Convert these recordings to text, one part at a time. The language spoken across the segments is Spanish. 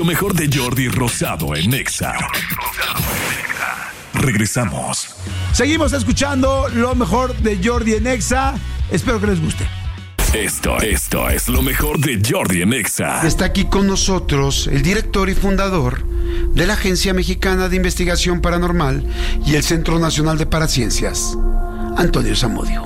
Lo mejor de Jordi Rosado en Exa. Regresamos. Seguimos escuchando lo mejor de Jordi en Exa. Espero que les guste. Esto es lo mejor de Jordi en Exa. Está aquí con nosotros el director y fundador de la Agencia Mexicana de Investigación Paranormal y el Centro Nacional de Paraciencias, Antonio Zamudio.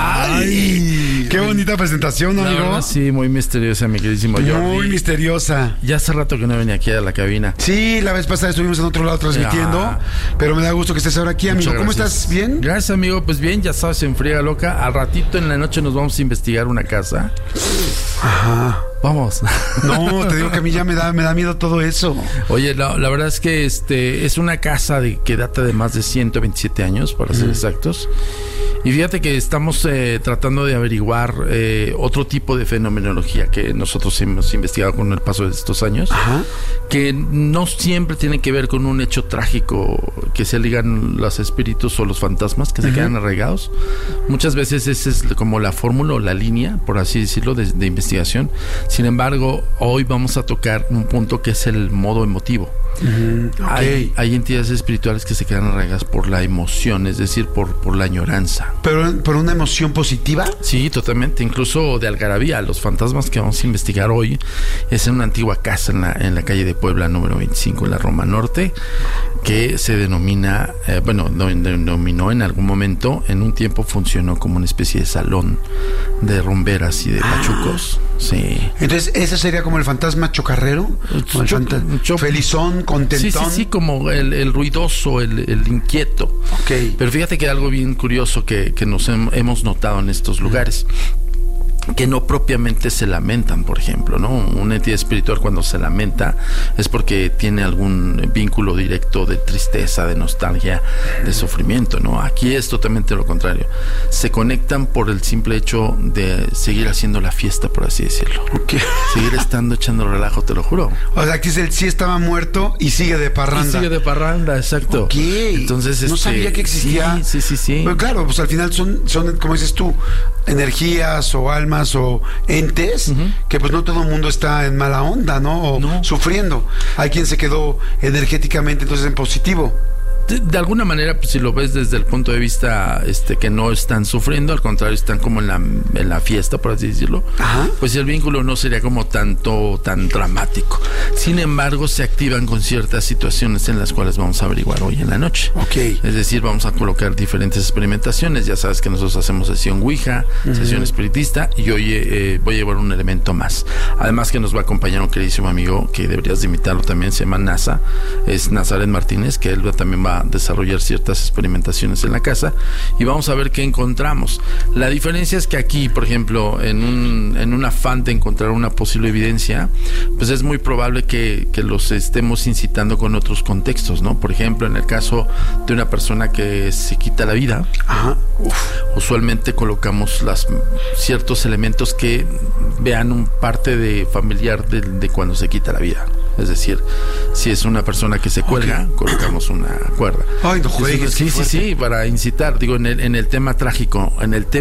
¡Ay! ¡Qué bonita presentación, amigo! La verdad, sí, muy misteriosa, mi queridísimo Jordi. Muy misteriosa. Ya hace rato que no venía aquí a la cabina. Sí, la vez pasada estuvimos en otro lado transmitiendo, pero me da gusto que estés ahora aquí, amigo. ¿Cómo estás? ¿Bien? Gracias, amigo. Pues bien, ya sabes, en friega loca. Al ratito en la noche nos vamos a investigar una casa. Ajá. Vamos. No, te digo que a mí ya me da miedo todo eso. Oye, la verdad es que es una casa que data de más de 127 años, para ser exactos. Y fíjate que estamos tratando de averiguar otro tipo de fenomenología que nosotros hemos investigado con el paso de estos años. Ajá. Que no siempre tiene que ver con un hecho trágico que se ligan los espíritus o los fantasmas que se quedan arraigados. Muchas veces esa es como la fórmula o la línea, por así decirlo, de investigación. Sin embargo, hoy vamos a tocar un punto que es el modo emotivo. Okay. Hay entidades espirituales que se quedan arraigadas por la emoción, es decir, por la añoranza. ¿Pero por una emoción positiva? Sí, totalmente, incluso de algarabía. Los fantasmas que vamos a investigar hoy es en una antigua casa en la calle de Puebla, número 25, en la Roma Norte, que se denomina, denominó en algún momento, en un tiempo funcionó como una especie de salón de rumberas y de pachucos. Sí. Entonces, ¿ese sería como el fantasma chocarrero? Felizón, contentón. Sí, como el ruidoso, el inquieto. Okay. Pero fíjate que algo bien curioso que nos hemos notado en estos lugares, que no propiamente se lamentan, por ejemplo, ¿no? Una entidad espiritual cuando se lamenta es porque tiene algún vínculo directo de tristeza, de nostalgia, de sufrimiento, ¿no? Aquí es totalmente lo contrario. Se conectan por el simple hecho de seguir haciendo la fiesta, por así decirlo. Okay. Seguir echando relajo, te lo juro. O sea, aquí es sí estaba muerto y sigue de parranda. Exacto. Ok. Entonces, no sabía que existía. Sí. Pero claro, pues al final son, como dices tú, energías o almas o entes que pues no todo el mundo está en mala onda, ¿no? O sufriendo. Hay quien se quedó energéticamente entonces en positivo. De alguna manera, pues, si lo ves desde el punto de vista que no están sufriendo, al contrario, están como en la fiesta, por así decirlo. Ajá. Pues el vínculo no sería como tan dramático. Sin embargo, se activan con ciertas situaciones en las cuales vamos a averiguar hoy en la noche. Okay. Es decir, vamos a colocar diferentes experimentaciones. Ya sabes que nosotros hacemos sesión Ouija, sesión espiritista, y hoy voy a llevar un elemento más. Además que nos va a acompañar un queridísimo amigo que deberías de invitarlo también, se llama NASA, es Nazaret Martínez, que él también va a desarrollar ciertas experimentaciones en la casa y vamos a ver qué encontramos. La diferencia es que aquí, por ejemplo, en un afán de encontrar una posible evidencia, pues es muy probable que los estemos incitando con otros contextos, ¿no? Por ejemplo, en el caso de una persona que se quita la vida, usualmente colocamos ciertos elementos que vean un parte de familiar de cuando se quita la vida. Es decir, si es una persona que se cuelga, colocamos una cuerda. Ay, no juegues. Sí, para incitar. Digo, en el tema trágico, en el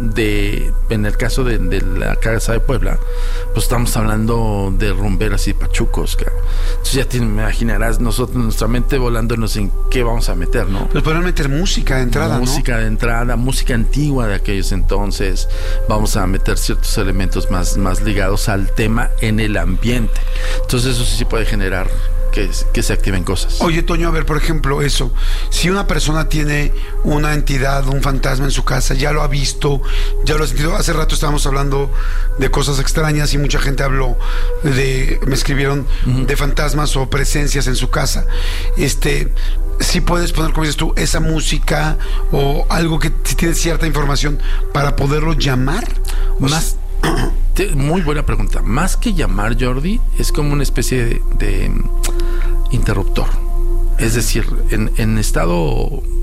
caso de la casa de Puebla, pues estamos hablando de rumberas y pachucos. Entonces ya te imaginarás nuestra mente volándonos en qué vamos a meter, ¿no? Pues podemos meter música de entrada, música de entrada, música antigua de aquellos entonces. Vamos a meter ciertos elementos más ligados al tema en el ambiente. Entonces eso sí puede generar que se activen cosas. Oye, Toño, a ver, por ejemplo, eso. Si una persona tiene una entidad, un fantasma en su casa, ya lo ha visto, ya lo ha sentido. Hace rato estábamos hablando de cosas extrañas y mucha gente me escribieron de fantasmas o presencias en su casa. Si puedes poner, como dices tú, esa música o algo que tiene cierta información para poderlo llamar. Muy buena pregunta. Más que llamar, Jordi, es como una especie de interruptor. Es decir, en estado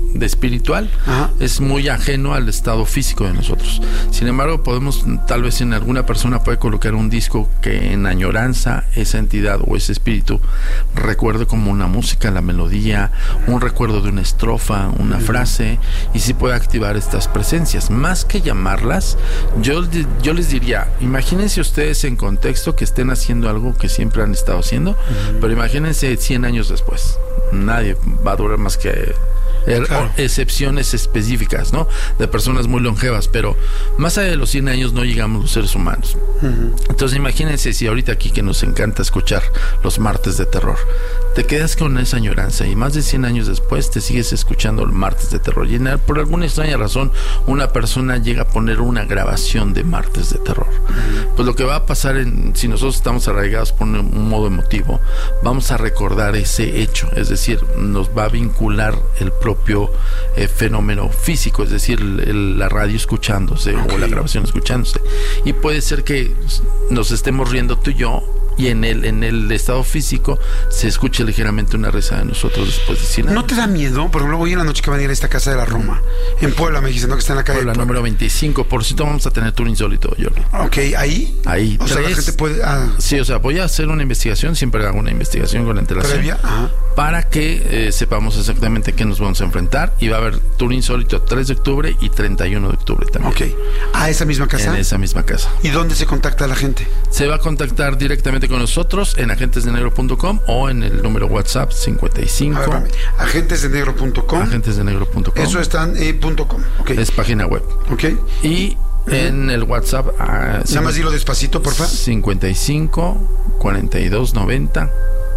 de espiritual, es muy ajeno al estado físico de nosotros. Sin embargo, podemos, tal vez en alguna persona puede colocar un disco que en añoranza esa entidad o ese espíritu recuerde como una música, la melodía, un recuerdo de una estrofa, una frase, y sí puede activar estas presencias. Más que llamarlas, yo les diría, imagínense ustedes en contexto que estén haciendo algo que siempre han estado haciendo, pero imagínense 100 años después. Nadie va a durar más que excepciones específicas, ¿no? De personas muy longevas, pero más allá de los 100 años no llegamos los seres humanos. Entonces imagínense si ahorita aquí que nos encanta escuchar los martes de terror, te quedas con esa añoranza y más de 100 años después te sigues escuchando el martes de terror y por alguna extraña razón una persona llega a poner una grabación de martes de terror. Pues lo que va a pasar si nosotros estamos arraigados por un modo emotivo, vamos a recordar ese hecho, es decir, nos va a vincular el propio fenómeno físico, es decir, la radio escuchándose o la grabación escuchándose, y puede ser que nos estemos riendo tú y yo y en el estado físico se escuche ligeramente una risa de nosotros después de 100 años. ¿No te da miedo? Por ejemplo, hoy en la noche que van a ir a esta casa de la Roma, en Puebla, me dicen, ¿no? Que está en la calle Puebla, número 25, por cierto vamos a tener tour insólito, Jordi. Ok, ¿ahí? Ahí. O sea, la gente puede... Sí, o sea, voy a hacer una investigación, siempre hago una investigación con antelación. ¿Previa? Para que sepamos exactamente qué nos vamos a enfrentar, y va a haber tour insólito 3 de octubre y 31 de octubre también. Ok. ¿A esa misma casa? En esa misma casa. ¿Y dónde se contacta la gente? Se va a contactar directamente con nosotros en agentesdenegro.com o en el número WhatsApp 55. A ver, agentesdenegro.com. Agentesdenegro.com. Eso está en .com. Okay. Es página web. Ok. Y en el WhatsApp. Nada más dilo despacito, por favor. 55 42 90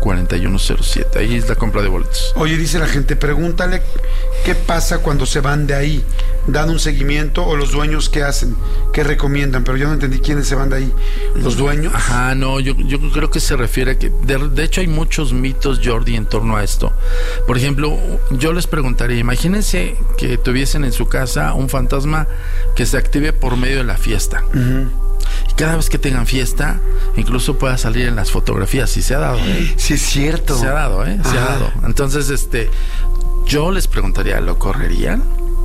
4107. Ahí es la compra de boletos. Oye, dice la gente, pregúntale qué pasa cuando se van de ahí. ¿Dan un seguimiento o los dueños qué hacen? ¿Qué recomiendan? Pero yo no entendí quiénes se van de ahí. ¿Los dueños? Ajá, no, yo creo que se refiere a que de hecho hay muchos mitos, Jordi, en torno a esto. Por ejemplo, yo les preguntaría, imagínense que tuviesen en su casa un fantasma que se active por medio de la fiesta. Y cada vez que tengan fiesta, incluso pueda salir en las fotografías. Y se ha dado, ¿eh? Sí, es cierto. Se ha dado, ¿eh? Se ha dado. Entonces, yo les preguntaría, ¿lo correrían?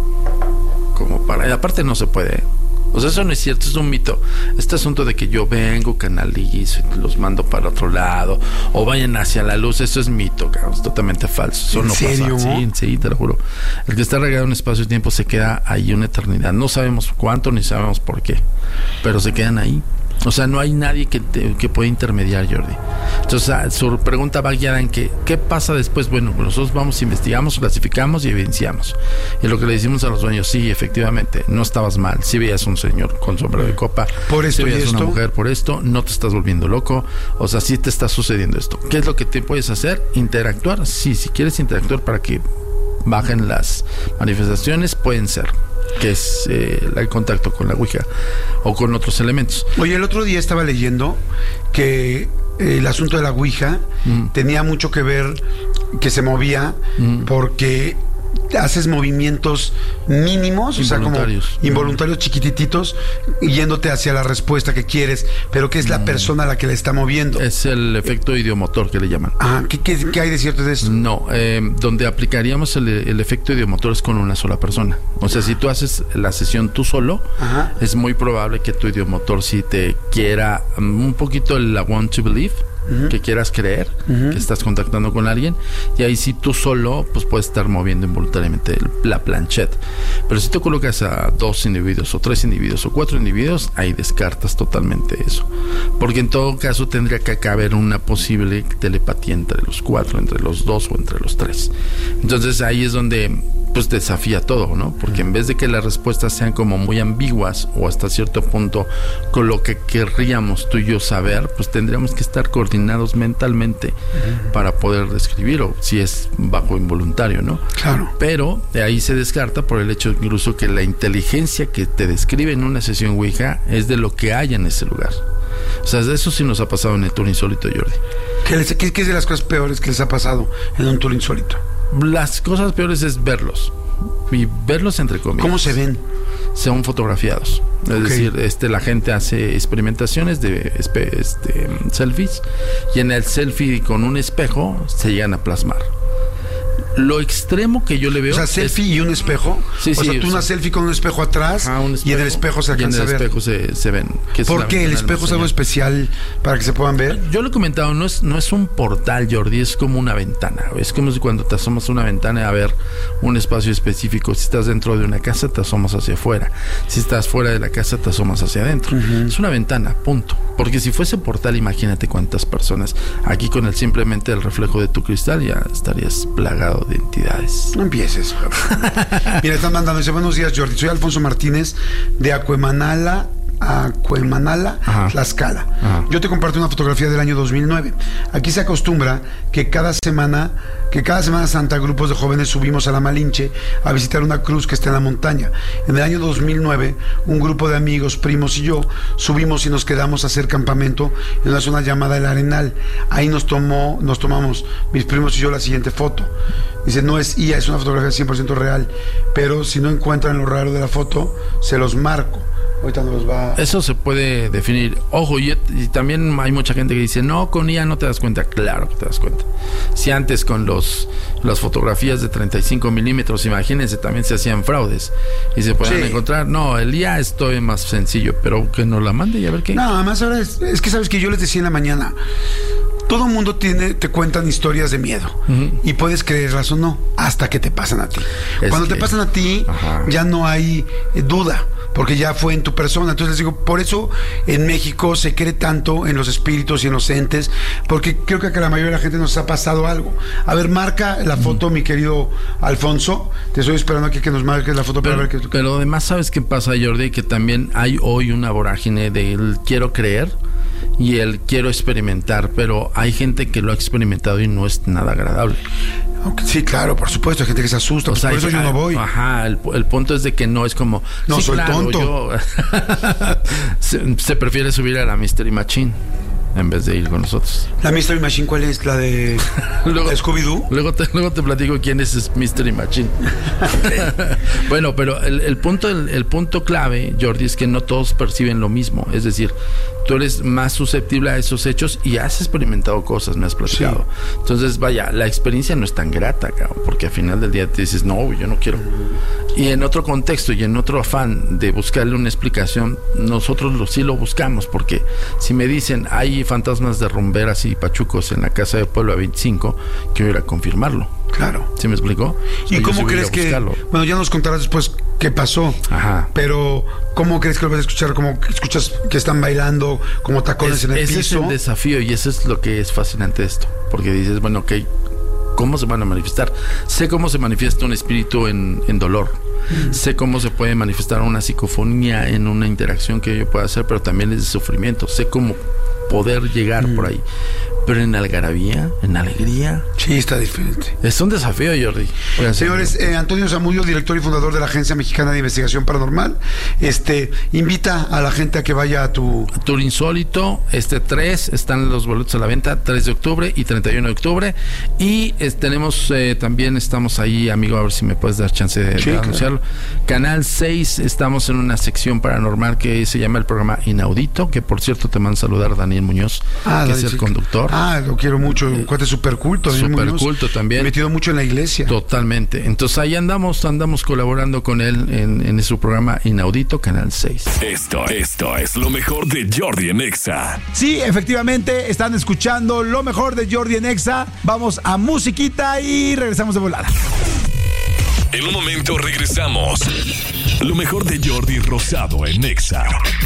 Como para... Aparte no se puede, ¿eh? O sea, eso no es cierto, es un mito. Este asunto de que yo vengo, canalizo y los mando para otro lado, o vayan hacia la luz, eso es mito, cabrón, es totalmente falso. Eso ¿En no serio? pasa. Sí, te lo juro. El que está regado en espacio y tiempo se queda ahí una eternidad. No sabemos cuánto ni sabemos por qué, pero se quedan ahí. O sea, no hay nadie que pueda intermediar, Jordi. Entonces, su pregunta va guiada en que, ¿qué pasa después? Bueno, nosotros vamos, investigamos, clasificamos y evidenciamos. Y lo que le decimos a los dueños, sí, efectivamente, no estabas mal. Sí veías un señor con sombrero de copa. Por esto sí veías y esto. una mujer por esto, no te estás volviendo loco. O sea, sí te está sucediendo esto. ¿Qué es lo que te puedes hacer? Interactuar. Sí, si quieres interactuar para que bajen las manifestaciones, pueden ser. Que es el contacto con la Ouija o con otros elementos. Oye, el otro día estaba leyendo que el asunto de la Ouija tenía mucho que ver, que se movía porque haces movimientos mínimos, o sea, como involuntarios chiquitititos, yéndote hacia la respuesta que quieres, pero que es la persona la que la está moviendo. Es el efecto idiomotor que le llaman. ¿Qué hay de cierto de eso? No, donde aplicaríamos el efecto idiomotor es con una sola persona. O sea, si tú haces la sesión tú solo, es muy probable que tu idiomotor sí te quiera un poquito la want to believe, que quieras creer que estás contactando con alguien, y ahí sí tú solo pues puedes estar moviendo involuntariamente la planchette. Pero si tú colocas a 2 individuos o 3 individuos o 4 individuos, ahí descartas totalmente eso, porque en todo caso tendría que haber una posible telepatía entre los 4, entre los 2 o entre los 3. Entonces ahí es donde pues desafía todo, ¿no? Porque en vez de que las respuestas sean como muy ambiguas o hasta cierto punto con lo que querríamos tú y yo saber, pues tendríamos que estar coordinados mentalmente para poder describir, o si es bajo involuntario, ¿no? Claro. Pero de ahí se descarta por el hecho incluso que la inteligencia que te describe en una sesión Ouija es de lo que hay en ese lugar. O sea, de eso sí nos ha pasado en el tour insólito, Jordi. ¿Qué es de las cosas peores que les ha pasado en un tour insólito? Las cosas peores es verlos. Y verlos entre comillas. ¿Cómo se ven? Son fotografiados. Es decir, la gente hace experimentaciones de selfies, y en el selfie con un espejo se llegan a plasmar. Lo extremo que yo le veo. O sea, selfie y un espejo. Sí, o sea, tú una selfie con un espejo atrás y en el espejo se alcanza a ver. En el espejo se ven. ¿Por qué? ¿El espejo es algo especial para que se puedan ver? Yo lo he comentado, no es un portal, Jordi, es como una ventana. Es como si cuando te asomas a una ventana a ver un espacio específico. Si estás dentro de una casa, te asomas hacia afuera. Si estás fuera de la casa, te asomas hacia adentro. Es una ventana, punto. Porque si fuese portal, imagínate cuántas personas. Aquí con simplemente el reflejo de tu cristal ya estarías plagado de entidades. No empieces. Mira, están mandando, dice, buenos días, Jordi. Soy Alfonso Martínez de Acuemanala, Tlaxcala. Ajá. Yo te comparto una fotografía del año 2009. Aquí se acostumbra que cada semana Santa, grupos de jóvenes subimos a la Malinche a visitar una cruz que está en la montaña. En el año 2009, un grupo de amigos, primos y yo subimos y nos quedamos a hacer campamento en una zona llamada El Arenal. Ahí nos tomamos mis primos y yo la siguiente foto. Dice, no es IA, es una fotografía 100% real, pero si no encuentran lo raro de la foto, se los marco. Ahorita no los va... Eso se puede definir. Ojo, y también hay mucha gente que dice, no, con IA no te das cuenta. Claro que te das cuenta. Si antes con las fotografías de 35 milímetros, imagínense, también se hacían fraudes y se pueden encontrar. No, el IA es todavía más sencillo, pero que nos la mande y a ver qué. No, además ahora es que sabes que yo les decía en la mañana, todo el mundo te cuentan historias de miedo y puedes creerlas o no hasta que te pasan a ti. Cuando te pasan a ti, ya no hay duda, porque ya fue en tu persona. Entonces les digo, por eso en México se cree tanto en los espíritus y en los entes, porque creo que a la mayoría de la gente nos ha pasado algo. A ver, marca la foto, mi querido Alfonso. Te estoy esperando aquí que nos marques la foto para ver qué es lo que... Pero además, ¿sabes qué pasa, Jordi? Que también hay hoy una vorágine del quiero creer y el quiero experimentar, pero hay gente que lo ha experimentado y no es nada agradable. Sí, claro, por supuesto, hay gente que se asusta, pues por eso yo no voy. El punto es de que no es como... No, soy tonto. Se prefiere subir a la Mystery Machine en vez de ir con nosotros. ¿La Mystery Machine cuál es? ¿La de Scooby-Doo? Luego te platico quién es Mystery Machine. Bueno, pero el punto clave, Jordi, es que no todos perciben lo mismo. Es decir, tú eres más susceptible a esos hechos y has experimentado cosas, me has platicado. Sí. Entonces, vaya, la experiencia no es tan grata, cabrón, porque al final del día te dices, no, yo no quiero. Y en otro contexto y en otro afán de buscarle una explicación, nosotros sí lo buscamos, porque si me dicen, hay fantasmas de rumberas y pachucos en la casa de Puebla 25, quiero ir a confirmarlo. Claro. ¿Sí me explicó? ¿Y cómo crees que...? Bueno, ya nos contarás después qué pasó. Ajá. Pero, ¿cómo crees que lo vas a escuchar? ¿Cómo escuchas que están bailando como tacones en el piso? Ese es el desafío y eso es lo que es fascinante de esto. Porque dices, bueno, ok, ¿cómo se van a manifestar? Sé cómo se manifiesta un espíritu en dolor. Sé cómo se puede manifestar una psicofonía en una interacción que yo pueda hacer, pero también es de sufrimiento. Sé cómo poder llegar por ahí. Pero en algarabía, en alegría. Sí, está diferente. Es un desafío, Jordi. Señores, Antonio Zamudio, director y fundador de la Agencia Mexicana de Investigación Paranormal, invita a la gente a que vaya a tu... Tour Insólito, 3, están los boletos a la venta, 3 de octubre y 31 de octubre. Y también estamos ahí, amigo, a ver si me puedes dar chance de anunciarlo. Canal 6, estamos en una sección paranormal que se llama el programa Inaudito, que por cierto te mando a saludar Daniel Muñoz, que es el conductor. Lo quiero mucho, un cuate súper culto. Súper culto también. Metido mucho en la iglesia. Totalmente. Entonces ahí andamos colaborando con él en su programa Inaudito, Canal 6. Esto es lo mejor de Jordi en Exa. Sí, efectivamente, están escuchando lo mejor de Jordi en Exa. Vamos a musiquita y regresamos de volada. En un momento regresamos. Lo mejor de Jordi Rosado en Exa.